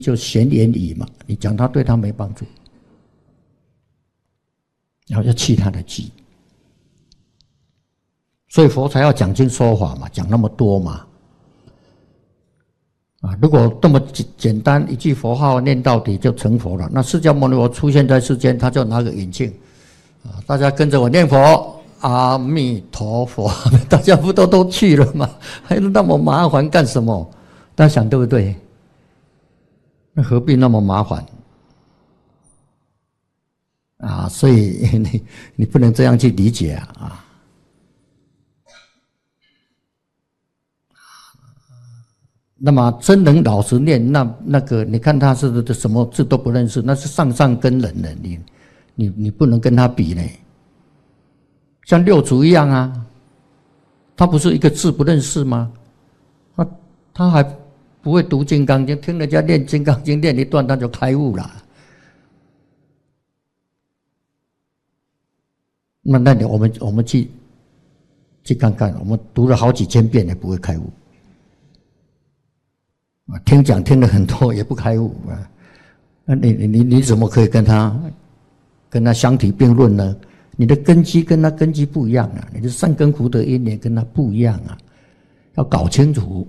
就闲言语嘛，你讲他对他没帮助，然后要气他的急，所以佛才要讲经说法嘛，讲那么多嘛。如果这么简单一句佛号念到底就成佛了，那释迦牟尼佛出现在世间，他就拿个眼镜，大家跟着我念佛，阿弥陀佛，大家不都去了吗？还那么麻烦干什么？大家想对不对？那何必那么麻烦？所以你不能这样去理解啊。那么真能老实念，那个你看他是什么字都不认识，那是上上根人了，你不能跟他比呢。像六祖一样啊，他不是一个字不认识吗？他还不会读《金刚经》，听人家念《金刚经》念一段他就开悟了。那我们去看看，我们读了好几千遍也不会开悟。听讲听了很多也不开悟啊，那你怎么可以跟他相提并论呢？你的根基跟他根基不一样啊，你的善根福德因缘跟他不一样啊，要搞清楚。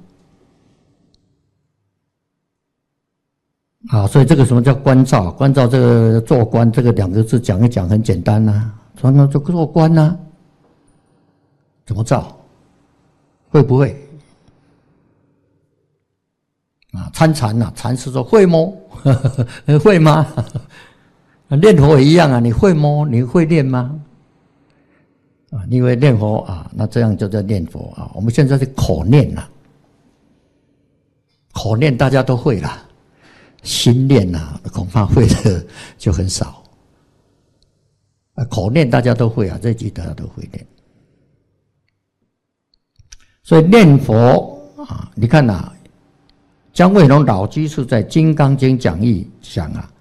所以这个什么叫观照？观照这个做观这个两个字讲一讲很简单啊，说那就做观啊，怎么照？会不会？参禅啊，禅师说会摸，会吗？念佛也一样啊，你会摸，你会念吗？你以为念佛啊，那这样就叫念佛啊。我们现在是口念啊，口念大家都会啦，心念啊，恐怕会的就很少。口念大家都会啊，这句大家都会念。所以念佛啊，你看啊。姜惠龙老居士在《金刚经》讲义讲啊，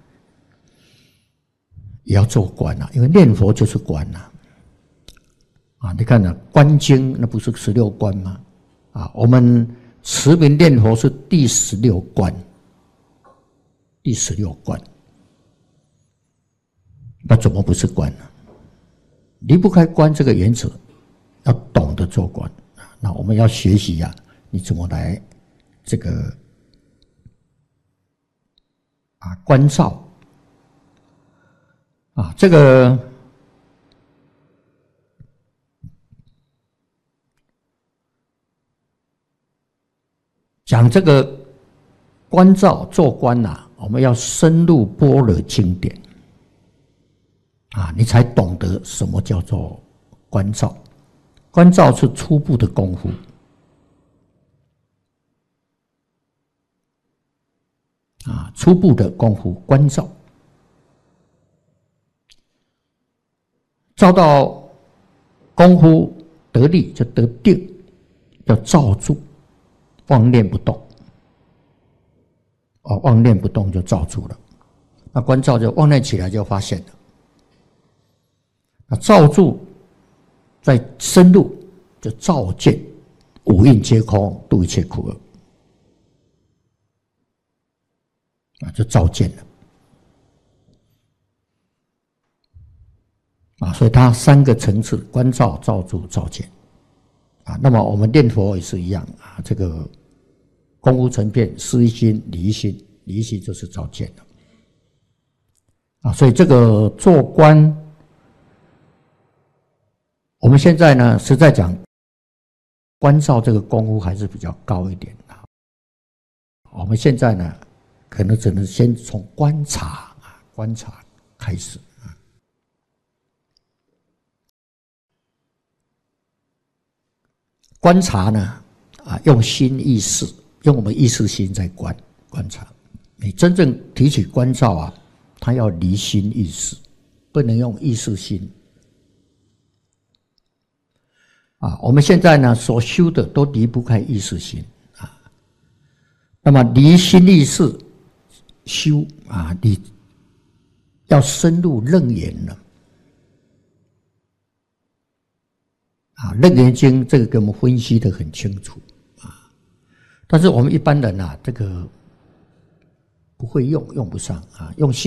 也要做观啊，因为念佛就是观啊。你看啊，观经那不是16观吗？我们持名念佛是第16观，第16观，那怎么不是观呢？离不开观这个原则，要懂得做观。那我们要学习啊，你怎么来这个。观照这个讲这个观照做观我们要深入般若经典你才懂得什么叫做观照。观照是初步的功夫。初步的功夫观照，照到功夫得力就得定，叫照住，妄念不动。妄念不动就照住了。那观照就妄念起来就发现了。那照住再深入就照见五蕴皆空，度一切苦厄。就照见了所以它3个层次：观照、照住、照见那么我们念佛也是一样这个功夫成片，思一心、理一心，理一心就是照见了所以这个做观，我们现在呢实在讲观照这个功夫还是比较高一点我们现在呢。可能只能先从观察开始观察呢用心意识，用我们意识心在观察。你真正提起观照它要离心意识，不能用意识心我们现在呢所修的都离不开意识心那么离心意识修你要深入楞严了楞严经这个给我们分析得很清楚但是我们一般人这个不会用，用不上啊，用心。